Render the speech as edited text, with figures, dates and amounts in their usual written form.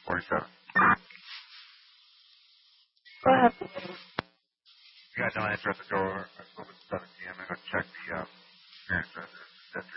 47. Go ahead. You got no answer at the door.